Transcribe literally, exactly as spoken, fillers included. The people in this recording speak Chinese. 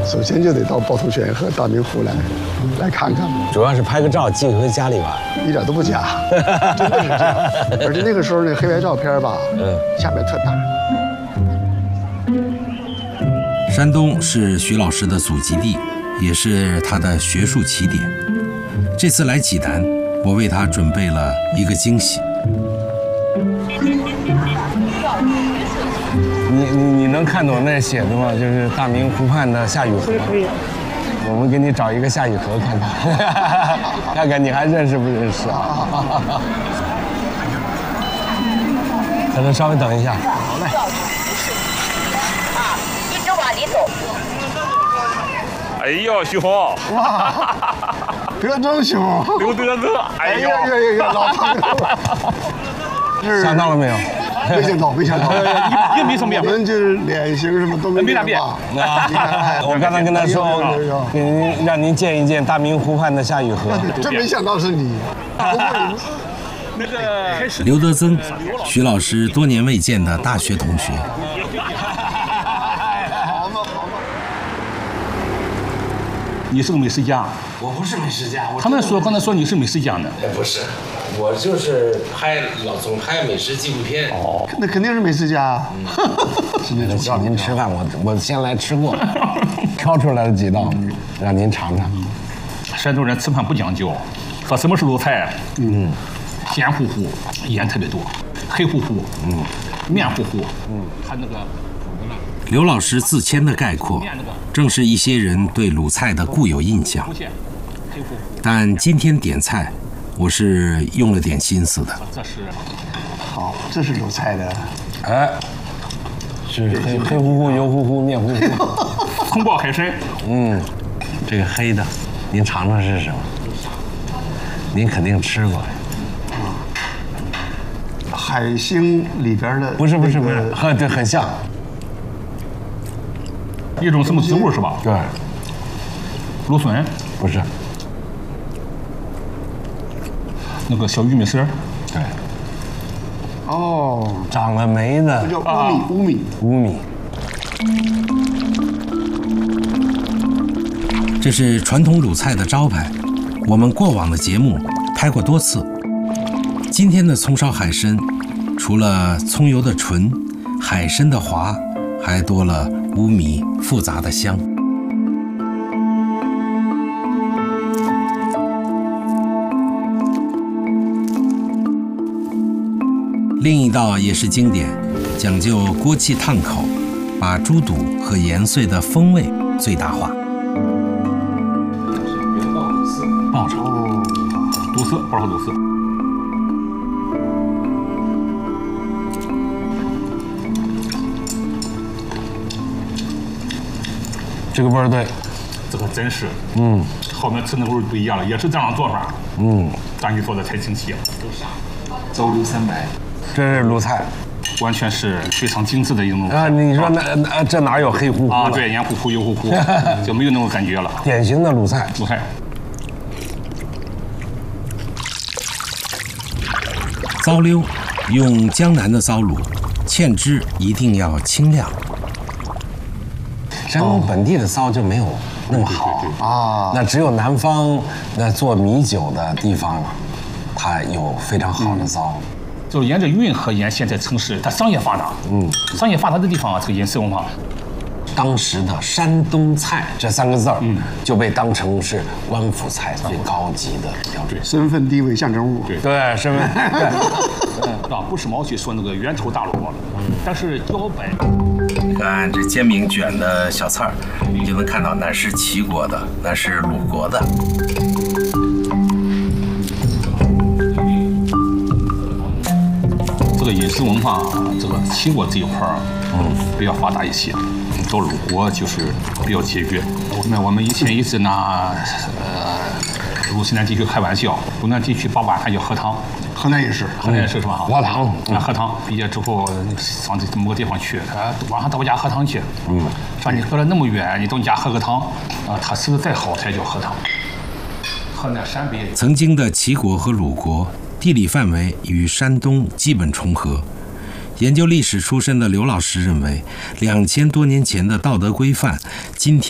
首先就得到趵突泉和大明湖来来看看， 主要是拍个照寄回家里吧， 一点都不假，真的是这样。而且那个时候那黑白照片吧，嗯，下面特大。 山东是徐老师的祖籍地，也是他的学术起点。这次来济南，我为他准备了一个惊喜。 你你你能看懂那写的吗？就是大明湖畔的夏雨荷。可以。我们给你找一个夏雨荷看看，看看你还认识不认识啊？可能稍微等一下。好嘞。 啊，一直往里走。 哎呦，徐红！ 哇，德州兄， 刘德泽，哎呦， 哎呦呦呦，老朋友。 想到了没有？ 没想到，没想到， 一没什么变。 我们就是脸型什么都没啥变。 我刚才跟他说，给您让您见一见大明湖畔的夏雨荷。 真没想到是你。 那个刘德增，徐老师多年未见的大学同学。 你是个美食家。 我不是美食家， 他们说刚才说你是美食家呢。 不是，我就是拍老总拍美食纪录片。 哦，那肯定是美食家。 是那种请您吃饭，我我先来吃过，挑出来了几道，让您尝尝。 山东人吃饭不讲究，说什么是鲁菜？嗯，咸乎乎，盐特别多；黑乎乎，嗯，面乎乎，嗯，还那个。 刘老师自谦的概括，正是一些人对鲁菜的固有印象。但今天点菜，我是用了点心思的。 这是， 好，这是鲁菜的， 哎，是黑黑乎乎、油乎乎、面乎乎。 葱爆海参。 嗯，这个黑的，您尝尝是什么？您肯定吃过。 海星里边的， 不是不是不是，很对，很像。 一种什么植物是吧？ 对， 芦笋不是， 那个小玉米丝。 对， 哦， 长了霉的， 叫乌米，乌米， 乌米。 这是传统鲁菜的招牌，我们过往的节目拍过多次。今天的葱烧海参，除了葱油的纯，海参的滑，还多了乌米复杂的香。另一道也是经典，讲究锅气烫口，把猪肚和盐碎的风味最大化。 爆炒，肚丝，爆炒肚丝。 这个味儿对， 这个真是， 嗯， 后面吃那味儿不一样了，也是这样做法， 嗯， 但你做的太精细了。 鄒溜三白， 这是鲁菜， 完全是非常精致的一种啊！你说那那这哪有黑乎乎啊？对，盐乎乎、油乎乎，就没有那种感觉了。 典型的鲁菜， 鲁菜。 糟溜，用江南的糟卤，芡汁一定要清亮。 山东本地的糟就没有那么好啊，那只有南方那做米酒的地方，它有非常好的糟。嗯、 就是沿着运河沿线在城市，它商业发达，嗯，商业发达的地方啊，这个饮食文化。 当时的山东菜这三个字儿，嗯，就被当成是官府菜最高级的标准， 身份地位象征物。 对对，身份。 对，啊，不是毛去说那个源头大萝卜了，嗯，但是茭白。 你看这煎饼卷的小菜儿，你就能看到那是齐国的，那是鲁国的。 这个饮食文化，这个齐国这一块儿，嗯，比较发达一些。到鲁国就是比较节约。我们我们以前一直拿呃鲁西南地区开玩笑，鲁南地区把晚饭叫喝汤， 河南也是， 河南也是是吧？ 喝汤， 啊，喝汤。毕业之后上这某个地方去，他晚上到我家喝汤去。嗯，说你喝了那么远，你到你家喝个汤，啊，他吃的再好才叫喝汤。河南陕北。 曾经的齐国和鲁国地理范围与山东基本重合。研究历史出身的刘老师认为，两千多年前的道德规范，今天